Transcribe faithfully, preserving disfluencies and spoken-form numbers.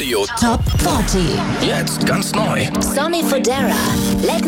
Radio Top vierzig. Jetzt ganz neu. Sonny Fodera, Let